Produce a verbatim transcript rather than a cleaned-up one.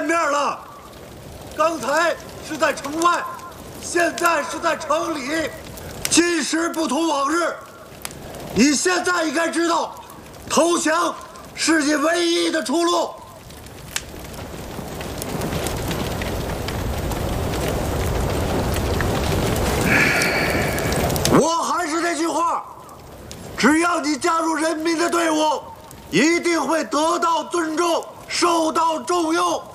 面了。刚才是在城外，现在是在城里，今时不同往日。你现在应该知道，投降是你唯一的出路。我还是那句话，只要你加入人民的队伍，一定会得到尊重，受到重用。